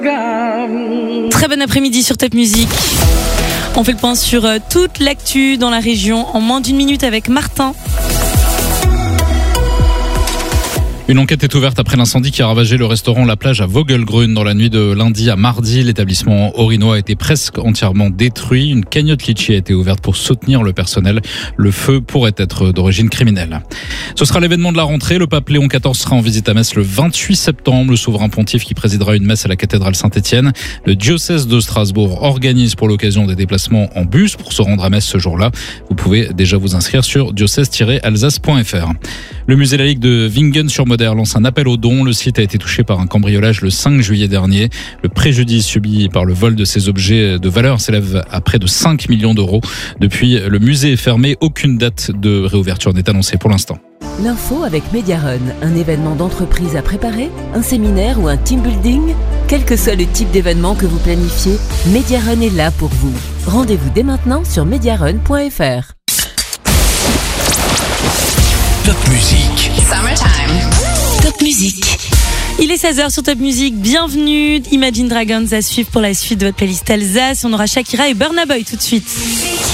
Très bon après-midi sur Top Music. On fait le point sur toute l'actu dans la région en moins d'une minute avec Martin. Une enquête est ouverte après l'incendie qui a ravagé le restaurant La Plage à Vogelgrün dans la nuit de lundi à mardi. L'établissement orinois a été presque entièrement détruit. Une cagnotte litchi a été ouverte pour soutenir le personnel. Le feu pourrait être d'origine criminelle. Ce sera l'événement de la rentrée. Le pape Léon XIV sera en visite à Metz le 28 septembre. Le souverain pontife qui présidera une messe à la cathédrale Saint-Étienne. Le diocèse de Strasbourg organise pour l'occasion des déplacements en bus pour se rendre à Metz ce jour-là. Vous pouvez déjà vous inscrire sur diocèse-alsace.fr. Le musée laïque de Wingen-sur-Moder lance un appel aux dons. Le site a été touché par un cambriolage le 5 juillet dernier. Le préjudice subi par le vol de ces objets de valeur s'élève à près de 5 millions d'euros. Depuis, le musée est fermé. Aucune date de réouverture n'est annoncée pour l'instant. L'info avec Mediarun, un événement d'entreprise à préparer, un séminaire ou un team building. Quel que soit le type d'événement que vous planifiez, Mediarun est là pour vous. Rendez-vous dès maintenant sur mediarun.fr. Top Music. Summertime. Top Music. Il est 16h sur Top Music. Bienvenue. Imagine Dragons à suivre pour la suite de votre playlist Alsace. On aura Shakira et Burna Boy tout de suite.